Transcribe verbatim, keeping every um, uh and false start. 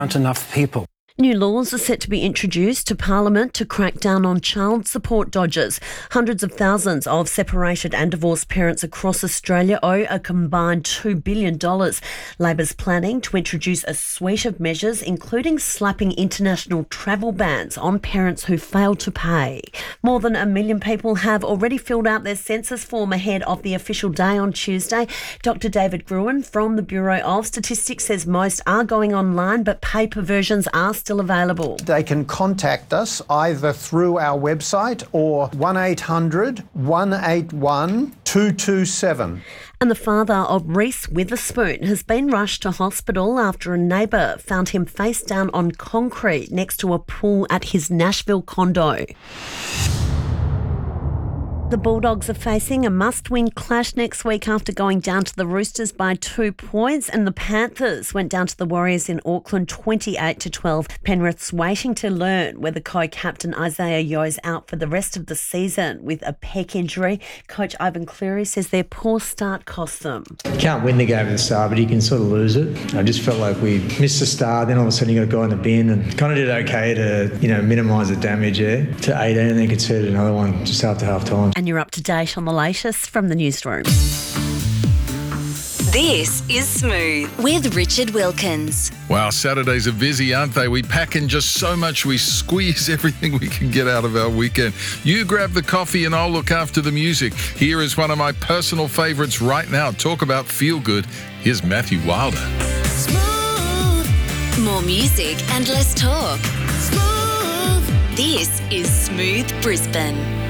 Aren't enough people. New laws are set to be introduced to Parliament to crack down on child support dodgers. Hundreds of thousands of separated and divorced parents across Australia owe a combined two billion dollars. Labor's planning to introduce a suite of measures, including slapping international travel bans on parents who fail to pay. More than a million people have already filled out their census form ahead of the official day on Tuesday. Doctor David Gruen from the Bureau of Statistics says most are going online, but paper versions are still available. They can contact us either through our website or one eight hundred, one eight one, two two seven. And the father of Reese Witherspoon has been rushed to hospital after a neighbour found him face down on concrete next to a pool at his Nashville condo. The Bulldogs are facing a must-win clash next week after going down to the Roosters by two points, and the Panthers went down to the Warriors in Auckland twenty-eight to twelve. Penrith's waiting to learn whether co-captain Isaiah Yeo's out for the rest of the season with a pec injury. Coach Ivan Cleary says their poor start cost them. You can't win the game at the start, but you can sort of lose it. I just felt like we missed the start, then all of a sudden you got a guy in the bin and kind of did okay to, you know, minimise the damage there to eighteen, and then conceded another one just after half time. And you're up to date on the latest from the newsroom. This is Smooth with Richard Wilkins. Wow, Saturdays are busy, aren't they? We pack in just so much, we squeeze everything we can get out of our weekend. You grab the coffee and I'll look after the music. Here is one of my personal favourites right now. Talk about feel good. Here's Matthew Wilder. Smooth. More music and less talk. Smooth. This is Smooth Brisbane.